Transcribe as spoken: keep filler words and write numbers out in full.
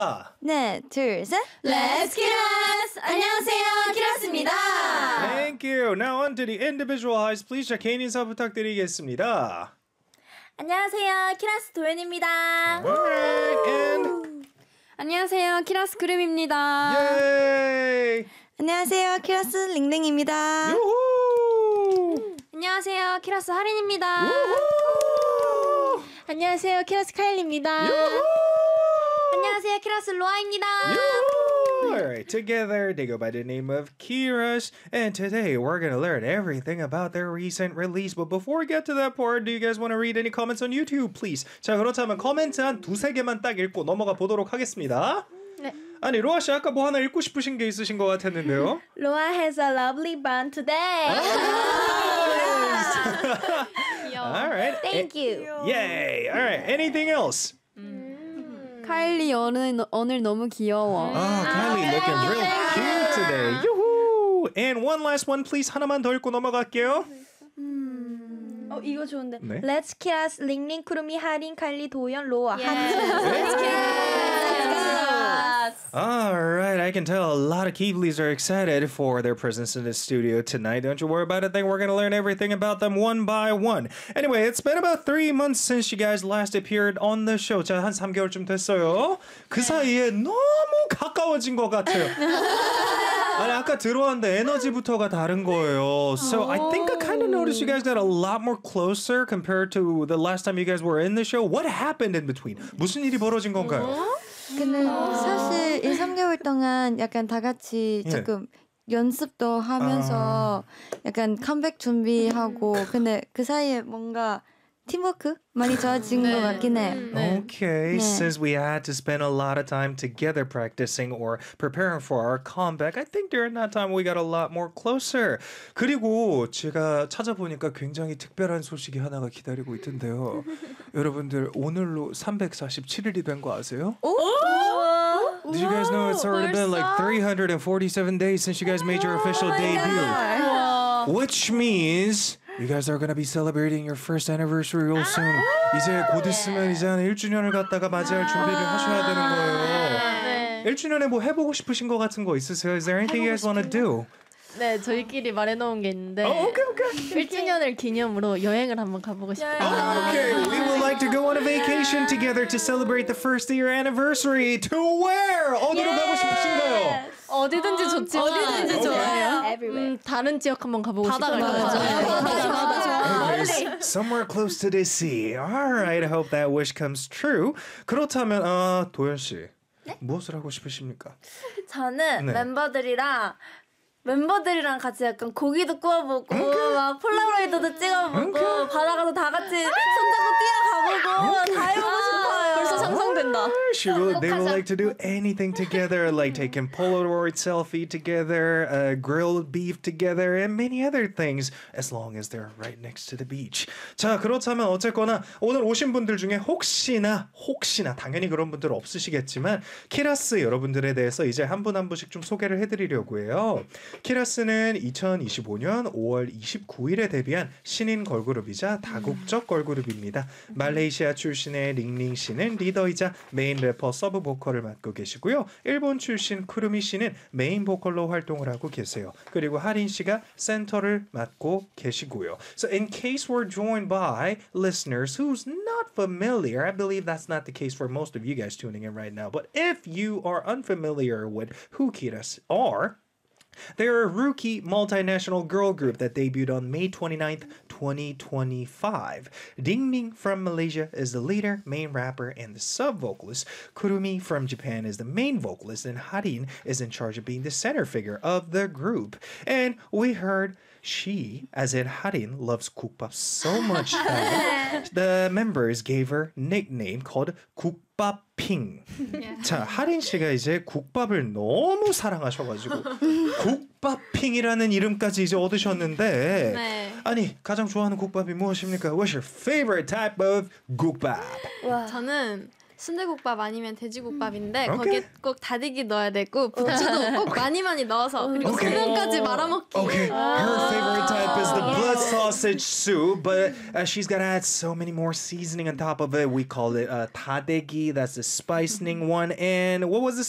네, 둘, 셋. Let's Kiras! 안녕하세요, 키라스입니다. Thank you. Now on to the individual highs. Please check in 인사 부탁드리겠습니다. 안녕하세요, 키라스 도연입니다. Alright, and 안녕하세요, 키라스 그림입니다. yay! 안녕하세요, 키라스 링링입니다. Yoo-hoo! 안녕하세요, 키라스 하린입니다. Yoo-hoo! 안녕하세요, 키라스 카일입니다. Yoo-hoo! 안녕하세요, 키라스 로아입니다. Alright, together they go by the name of Kiras, and today we're gonna learn everything about their recent release. But before we get to that part, do you guys want to read any comments on YouTube, please? 자, 그렇다면 코멘트 한 두세 개만 딱 읽고 넘어가 보도록 하겠습니다. 네. 아니, 로아 씨 아까 뭐 하나 읽고 싶으신 게 있으신 것 같았는데요? Loa has a lovely bun today. Alright. Thank you. Yay! Alright, anything else? 카일리 오늘, 오늘 너무 귀여워. Oh, Kylie looking real cute today. Yoo-hoo! And one last one, please. 하나만 더 읽고 넘어갈게요. 어 이거 좋은데. 네. Let's Kiras 링링 쿠루미 하린 칼리 도연 로아. Let's Kiras. Alright, I can tell a lot of Keebleys are excited for their presence in the studio tonight. Don't you worry about it. I think we're going to learn everything about them one by one. Anyway, it's been about three months since you guys last appeared on the show. 자, 한 삼 개월쯤 됐어요. 그 사이에 너무 가까워진 것 같아요. 아니, 아까 들어왔는데 에너지부터가 다른 거예요. So I think I kind of noticed you guys got a lot more closer compared to the last time you guys were in the show. What happened in between? 무슨 일이 벌어진 건가요? 근데 사실 이 삼 개월 동안 약간 다 같이 예. 조금 연습도 하면서 약간 컴백 준비하고 근데 그 사이에 뭔가 팀워크 많이 좋아진 것 같긴 해. Okay, Yeah. since we had to spend a lot of time together practicing or preparing for our comeback, I think during that time we got a lot more closer. 그리고 제가 찾아보니까 굉장히 특별한 소식이 하나가 기다리고 있던데요. 여러분들 오늘로 삼백사십칠 일이 된 거 아세요? Did you guys know it's already been like three hundred forty-seven days since you guys made your official debut? Which means you guys are gonna be celebrating your first anniversary real soon. 이제 곧 있으면 이제 한 일 주년을 갖다가 맞이할 준비를 하셔야 되는 거예요. 일 주년에 뭐 해보고 싶으신 거 같은 거 있으세요? Is there anything you guys want to do? 네, 저희끼리 말해놓은 게 있는데 Oh, okay, okay. 일 주년을 기념으로 여행을 한번 가보고 싶어요. Okay, we would like to go on a vacation together to celebrate the first year anniversary. To where? 어디로 가고 싶으신가요? 어디든지 좋지만 어디든지 좋아요. Everywhere. 음, 다른 지역 한번 가보고 싶어요. Okay, somewhere close to the sea. All right, I hope that wish comes true. 그렇다면 어, 도연 씨, 무엇을 하고 싶으십니까? 저는 네. 멤버들이랑 멤버들이랑 같이 약간 고기도 구워보고 막 폴라로이드도 찍어보고 바다 가서 다 같이 손잡고 뛰어가보고 다 해보고 싶어요. 벌써 상상된다. She will, they will like to do anything together, like taking Polaroid selfie together, uh, grilled beef together, and many other things, as long as they're right next to the beach. 자, 그렇다면 어쨌거나 오늘 오신 분들 중에 혹시나 혹시나 당연히 그런 분들 없으시겠지만 키라스 여러분들에 대해서 이제 한 분 한 분씩 좀 소개를 해드리려고 해요. 키라스는 이천이십오 년 오월 이십구일에 데뷔한 신인 걸그룹이자 다국적 걸그룹입니다. 말레이시아 출신의 링링 씨는 리더이자 메인 래퍼 서브 보컬을 맡고 계시고요. 일본 출신 쿠루미 씨는 메인 보컬로 활동을 하고 계세요. 그리고 하린 씨가 센터를 맡고 계시고요. So in case we're joined by listeners who's not familiar, I believe that's not the case for most of you guys tuning in right now, but if you are unfamiliar with who Kiras are, they're a rookie multinational girl group that debuted on May twenty-ninth, twenty twenty-five. Ding Ning from Malaysia is the leader, main rapper, and the sub-vocalist. Kurumi from Japan is the main vocalist, and Harin is in charge of being the center figure of the group. And we heard she, as in Harin, loves 국밥 so much that the members gave her nickname called 국밥핑. 자, 하린 씨가 이제 국밥을 너무 사랑하셔가지고 국밥핑이라는 이름까지 이제 얻으셨는데 네. 아니 가장 좋아하는 국밥이 무엇입니까? What's your favorite type of 국밥? 저는 순대국밥 아니면 돼지국밥인데 오케이. 거기에 꼭 다대기 넣어야 되고 부추도 꼭 많이 많이 넣어서 그리고 오케이. 소금까지 말아먹기. Okay, her favorite type is the blood sausage soup, but uh, she's gotta add so many more seasoning on top of it. We call it uh, tadegi, that's the spicening one. And what was the